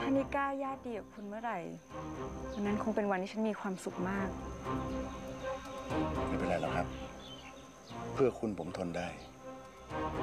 ถ้านิก้าญาติดีกับคุณเมื่อไหร่วันนั้นคงเป็นวันที่ฉันมีความสุขมากไม่เป็นไรหรอกครับ เพื่อคุณผมทนได้